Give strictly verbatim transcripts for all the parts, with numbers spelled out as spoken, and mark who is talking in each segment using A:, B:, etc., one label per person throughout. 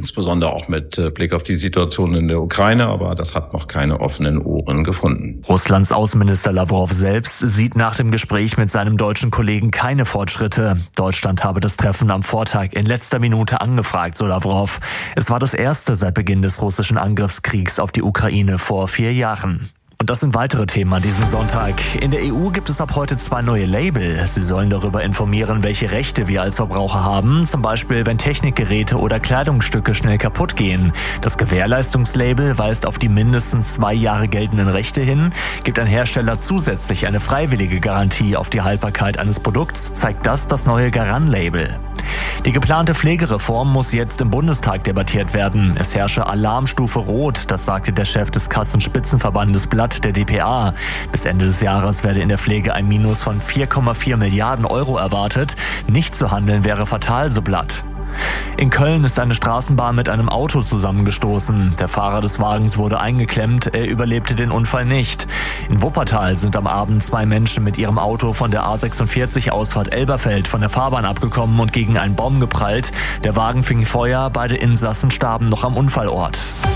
A: insbesondere auch mit Blick auf die Situation in der Ukraine, aber das hat noch keine offenen Ohren gefunden.
B: Russlands Außenminister Lawrow selbst sieht nach dem Gespräch mit seinem deutschen Kollegen keine Fortschritte. Deutschland habe das Treffen am Vortag in letzter Minute angefragt, so Lawrow. Es war das erste seit Beginn des russischen Angriffskriegs auf die Ukraine vor vier Jahren. Und das sind weitere Themen an diesem Sonntag. In der E U gibt es ab heute zwei neue Label. Sie sollen darüber informieren, welche Rechte wir als Verbraucher haben. Zum Beispiel, wenn Technikgeräte oder Kleidungsstücke schnell kaputt gehen. Das Gewährleistungslabel weist auf die mindestens zwei Jahre geltenden Rechte hin. Gibt ein Hersteller zusätzlich eine freiwillige Garantie auf die Haltbarkeit eines Produkts, zeigt das das neue Garan-Label. Die geplante Pflegereform muss jetzt im Bundestag debattiert werden. Es herrsche Alarmstufe Rot, das sagte der Chef des Kassenspitzenverbandes Blatt, der D P A. Bis Ende des Jahres werde in der Pflege ein Minus von vier Komma vier Milliarden Euro erwartet. Nicht zu handeln wäre fatal, so Blatt. In Köln ist eine Straßenbahn mit einem Auto zusammengestoßen. Der Fahrer des Wagens wurde eingeklemmt, er überlebte den Unfall nicht. In Wuppertal sind am Abend zwei Menschen mit ihrem Auto von der A sechsundvierzig Ausfahrt Elberfeld von der Fahrbahn abgekommen und gegen einen Baum geprallt. Der Wagen fing Feuer, beide Insassen starben noch am Unfallort.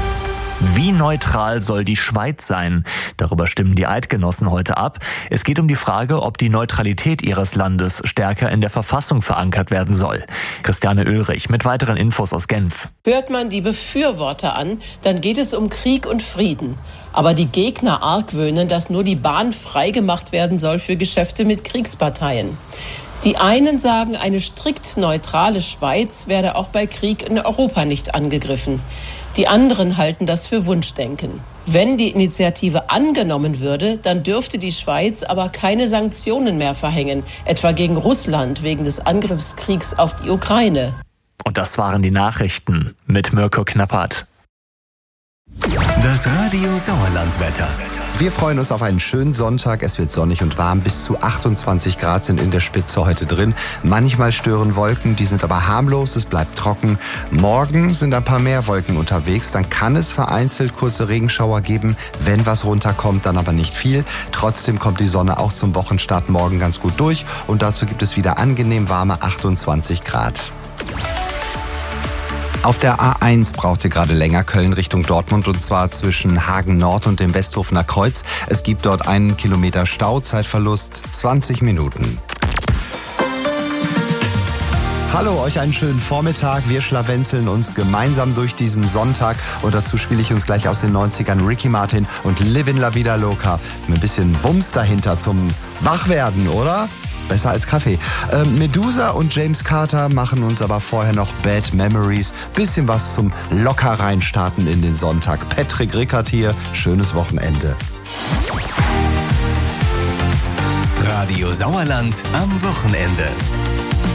B: Wie neutral soll die Schweiz sein? Darüber stimmen die Eidgenossen heute ab. Es geht um die Frage, ob die Neutralität ihres Landes stärker in der Verfassung verankert werden soll. Christiane Oehlrich mit weiteren Infos aus Genf.
C: Hört man die Befürworter an, dann geht es um Krieg und Frieden. Aber die Gegner argwöhnen, dass nur die Bahn freigemacht werden soll für Geschäfte mit Kriegsparteien. Die einen sagen, eine strikt neutrale Schweiz werde auch bei Krieg in Europa nicht angegriffen. Die anderen halten das für Wunschdenken. Wenn die Initiative angenommen würde, dann dürfte die Schweiz aber keine Sanktionen mehr verhängen, etwa gegen Russland wegen des Angriffskriegs auf die Ukraine.
B: Und das waren die Nachrichten mit Mirko Knappert.
D: Das Radio Sauerland-Wetter.
E: Wir freuen uns auf einen schönen Sonntag. Es wird sonnig und warm. Bis zu achtundzwanzig Grad sind in der Spitze heute drin. Manchmal stören Wolken, die sind aber harmlos. Es bleibt trocken. Morgen sind ein paar mehr Wolken unterwegs. Dann kann es vereinzelt kurze Regenschauer geben. Wenn was runterkommt, dann aber nicht viel. Trotzdem kommt die Sonne auch zum Wochenstart morgen ganz gut durch. Und dazu gibt es wieder angenehm warme achtundzwanzig Grad. Auf der A eins braucht ihr gerade länger Köln Richtung Dortmund, und zwar zwischen Hagen Nord und dem Westhofener Kreuz. Es gibt dort einen Kilometer Stau, Zeitverlust zwanzig Minuten. Hallo, euch einen schönen Vormittag. Wir schlawenzeln uns gemeinsam durch diesen Sonntag und dazu spiele ich uns gleich aus den neunzigern Ricky Martin und Livin' La Vida Loca. Mit ein bisschen Wumms dahinter zum Wachwerden, oder? Besser als Kaffee. Äh, Medusa und James Carter machen uns aber vorher noch Bad Memories. Bisschen was zum locker reinstarten in den Sonntag. Patrick Rickert hier. Schönes Wochenende.
D: Radio Sauerland am Wochenende.